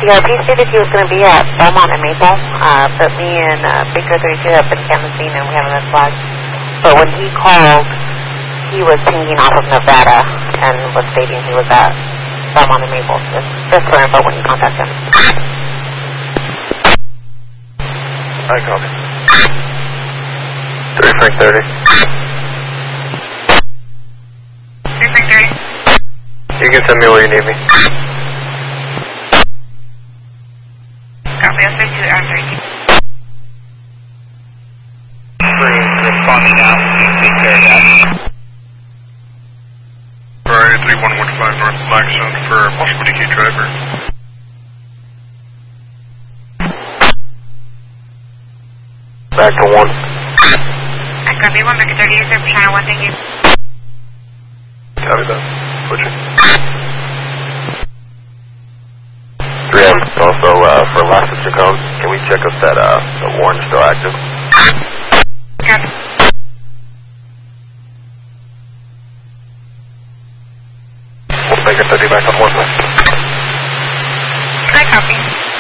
DRP stated he was going to be at Belmont and Maple, but me and Baker 32 have been canvassing and we haven't been flagged. But when he called, he was pinging off of Nevada and was stating he was at Belmont and Maple. Just for info when you contact him. I copy. 3 Frank 30. 3 Frank 30. You can send me where you need me. Copy, I'll send you after you. Responding now. Take care of that. Alright, 3115 North Blackstone for possible DK driver. Back to 1. I copy 1 Baker 30, is there channel 1, thank you. Copy that. Switching. 3M, also for last sister code, can we check if that the warrant is still active? Copy. We'll take it 30 back on 1. I copy.